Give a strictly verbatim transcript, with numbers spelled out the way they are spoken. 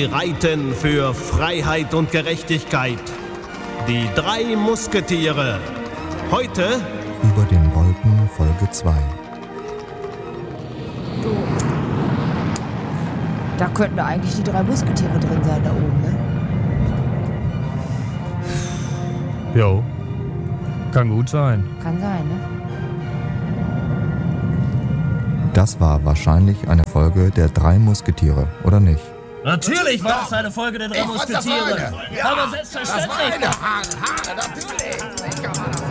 Sie reiten für Freiheit und Gerechtigkeit. Die drei Musketiere. Heute Über den Wolken Folge zwei. Du. Da könnten eigentlich die drei Musketiere drin sein, da oben, ne? Jo. Kann gut sein. Kann sein, ne? Das war wahrscheinlich eine Folge der drei Musketiere, oder nicht? Natürlich war das eine Folge der drei Musketiere. Ja, aber selbstverständlich. das war eine Haare, Haare, natürlich.